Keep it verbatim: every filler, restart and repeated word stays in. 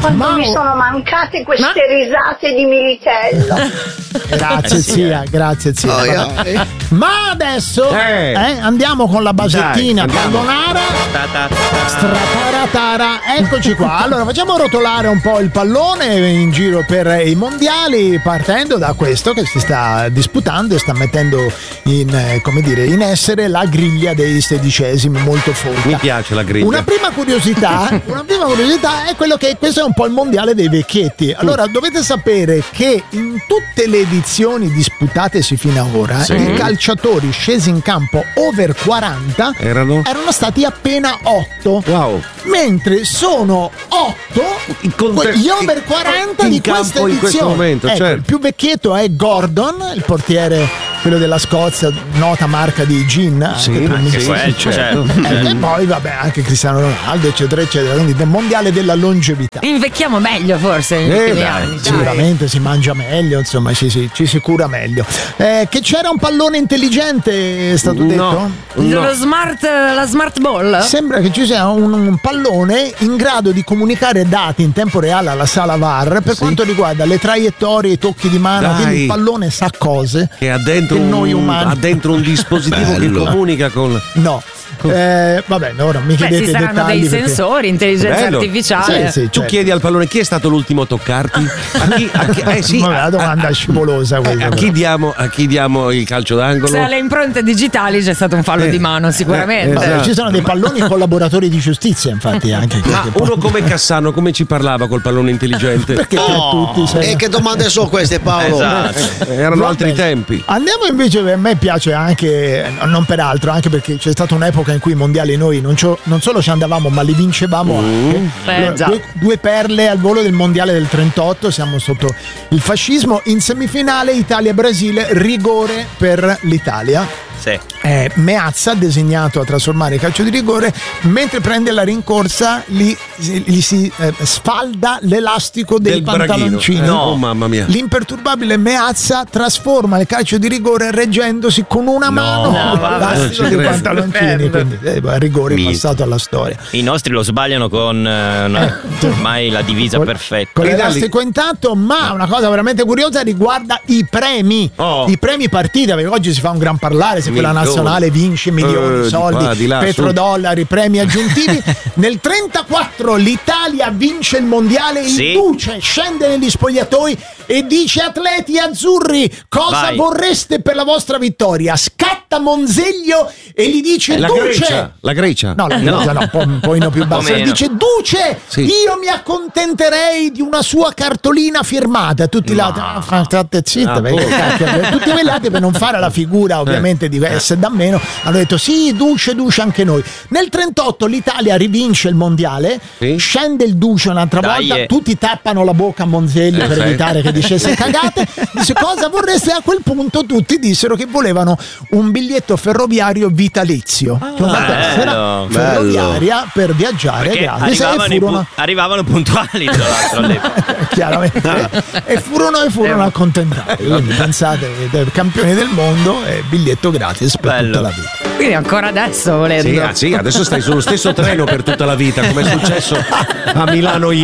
Quanto Ma... mi sono mancate queste Ma... risate di Militello. Grazie zia, grazie zia. Oh, yeah. Ma adesso eh. Eh, andiamo con la basettina Dai, pallonara. Strataratara. Eccoci qua. Allora facciamo rotolare un po' il pallone in giro per i mondiali, partendo da questo che si sta disputando e sta mettendo in, come dire, in essere la griglia dei sedicesimi, molto folta. Mi piace la griglia. Una prima curiosità, una prima curiosità è quello che questo è un po' il mondiale dei vecchietti. Allora dovete sapere che in tutte le edizioni disputatesi fino ad ora, sì, i calciatori scesi in campo over quaranta erano, erano stati appena otto. Wow. Mentre sono otto conter- gli over quaranta in di questa campo edizione. In questo momento, ecco, certo. Il più vecchietto è Gordon, il portiere, quello della Scozia, nota marca di gin. Sì, anche, anche sì, quel, certo. certo. Eh, e poi vabbè anche Cristiano Ronaldo eccetera eccetera, quindi del mondiale della longevità. Invecchiamo meglio forse in eh, ultimi dai, anni. sicuramente si mangia meglio, insomma ci si, ci si cura meglio. Eh, che c'era un pallone intelligente, è stato detto? No, no. no. Lo smart, la smart ball? Sembra che ci sia un, un pallone in grado di comunicare dati in tempo reale alla sala V A R per sì. quanto riguarda le traiettorie, i tocchi di mano. Dai. Quindi il pallone sa cose che ha dentro, che noi un, umani ha dentro un dispositivo Bello. che comunica con no. Eh, vabbè, ora mi chiedete Beh, ci saranno dettagli dei perché... sensori, intelligenza Bello. artificiale. Sì, sì, tu certo. chiedi al pallone chi è stato l'ultimo a toccarti? A chi, a chi, eh, sì, Vabbè, la domanda a, è scivolosa questa. a, chi diamo, a chi diamo il calcio d'angolo? Se alle impronte digitali c'è stato un fallo Eh, di mano sicuramente. eh, Vabbè, esatto. ci sono dei palloni collaboratori di giustizia, infatti, anche Ma che uno come Cassano come ci parlava col pallone intelligente? perché tra Oh, tutti sai- e che domande sono queste, Paolo? Esatto. Eh, erano Va altri bene. tempi. Andiamo invece, a me piace anche, non per altro, anche perché c'è stata un'epoca in cui i mondiali noi non, non solo ci andavamo ma li vincevamo anche. Beh, Allora, già. due, due perle al volo del mondiale del trentotto, siamo sotto il fascismo. In semifinale Italia-Brasile, rigore per l'Italia. Sì. Eh, Meazza designato a trasformare il calcio di rigore, mentre prende la rincorsa gli, gli si eh, sfalda l'elastico del, Del pantaloncino. braghino. No, oh, mamma mia. L'imperturbabile Meazza trasforma il calcio di rigore reggendosi con una No, mano no, l'elastico non ci dei credo. pantaloncini, quindi eh, rigore Mi- passato alla storia. I nostri lo sbagliano con eh, no, ormai la divisa Col- perfetta. Con Ridalli. l'elastico intatto, ma una cosa veramente curiosa riguarda i premi. Oh. I premi partita, perché oggi si fa un gran parlare se quella Milioni. nazionale vince milioni Eh, di di soldi, qua, di là, petrodollari, premi aggiuntivi. Nel trentaquattro l'Italia vince il mondiale, Sì. il Duce scende negli spogliatoi e dice: atleti azzurri, cosa Vai. vorreste per la vostra vittoria? Scatta Monzeglio e gli dice: La Duce. Grecia, la Grecia. No, la Grecia no, un po', un pochino più basso. meno. Dice: Duce, Sì. io mi accontenterei di una sua cartolina firmata. Tutti i lati, ah, fa- state zitta, Ah, perché boh. cacchio, tutti quei lati per non fare la figura ovviamente di essere da meno hanno detto sì, Duce, Duce anche noi. Nel trentotto l'Italia rivince il mondiale, Sì. scende il Duce un'altra Dai, volta, eh. tutti tappano la bocca a Monzeglio per Perfetto. evitare che dicesse cagate. Dice: cosa vorreste? A quel punto tutti dissero che volevano un biglietto ferroviario vitalizio, cioè una tessera bello. ferroviaria per viaggiare Perché gratis, e arrivavano, i furono pu- arrivavano puntuali tra l'altro all'epoca. chiaramente e furono e furono accontentati. Quindi pensate, eh, campioni del mondo e biglietto gratis per Bello. tutta la vita. Quindi ancora adesso volendo. Sì, ah, sì, adesso stai sullo stesso treno per tutta la vita, come è successo a Milano ieri.